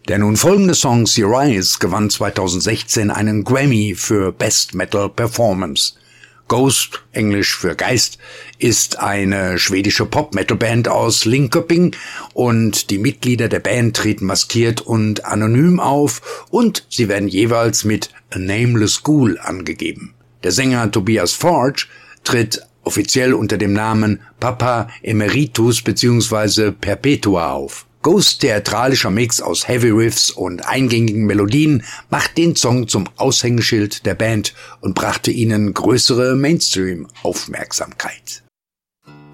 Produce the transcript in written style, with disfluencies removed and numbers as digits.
Der nun folgende Song "See Rise" gewann 2016 einen Grammy für Best Metal Performance. Ghost, englisch für Geist, ist eine schwedische Pop-Metal-Band aus Linköping und die Mitglieder der Band treten maskiert und anonym auf und sie werden jeweils mit A Nameless Ghoul angegeben. Der Sänger Tobias Forge tritt offiziell unter dem Namen Papa Emeritus bzw. Perpetua auf. Ghosts theatralischer Mix aus Heavy Riffs und eingängigen Melodien macht den Song zum Aushängeschild der Band und brachte ihnen größere Mainstream-Aufmerksamkeit.